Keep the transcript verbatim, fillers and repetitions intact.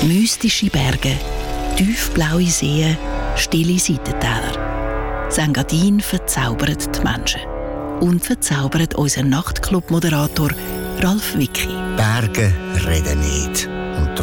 Mystische Berge, tiefblaue Seen, stille Seitentäler. Das Engadin verzaubert die Menschen. Und verzaubert unseren Nachtclub-Moderator Ralf Wicki. Berge reden nicht. Und der